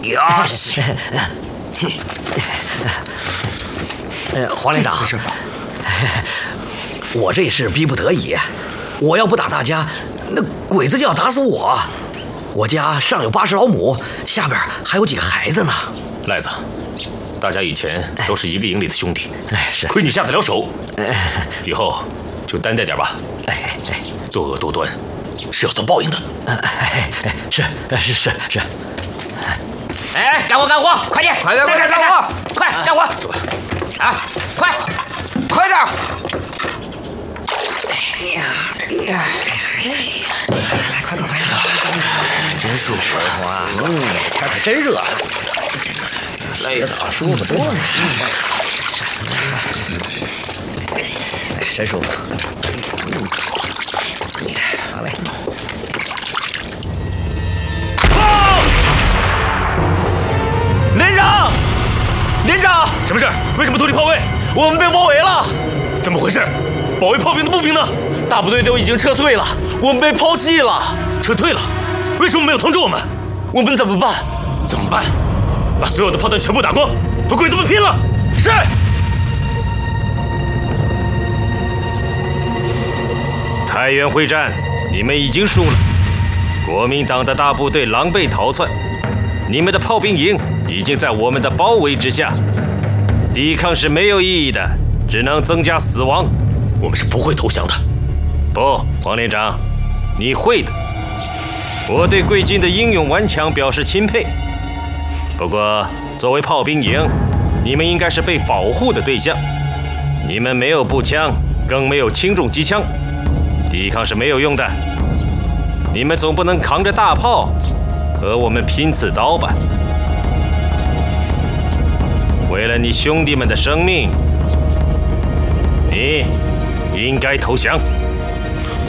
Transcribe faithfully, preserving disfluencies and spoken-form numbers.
呀西！呃，黄连长， 是， 我这是逼不得已，我要不打大家，那鬼子就要打死我。我家上有八十老母，下边还有几个孩子呢。 赖子，大家以前都是一个营里的兄弟， 哎，是， 亏你下得了手，以后就担待点吧。 哎哎， 作恶多端是要遭报应的。 哎哎，是是是是。 哎，干活干活，快点， 快点快点干活， 快干活， 走吧。 啊，快， 快点！ 哎呀，来，快快快！ 真舒服啊！嗯，天可真热， 累得早舒服多了。 哎，真舒服。嗯，好嘞。 连长，连长，什么事？为什么突击炮位？我们被包围了！怎么回事？保卫炮兵的步兵呢？大部队都已经撤退了，我们被抛弃了。撤退了？为什么没有通知我们？我们怎么办？怎么办？把所有的炮弹全部打光，和鬼子们拼了！是。太原会战，你们已经输了。国民党的大部队狼狈逃窜，你们的炮兵营已经在我们的包围之下，抵抗是没有意义的，只能增加死亡。我们是不会投降的。不，黄连长，你会的。我对贵军的英勇顽强表示钦佩。不过，作为炮兵营，你们应该是被保护的对象。你们没有步枪，更没有轻重机枪，抵抗是没有用的。你们总不能扛着大炮和我们拼刺刀吧？为了你兄弟们的生命，你应该投降。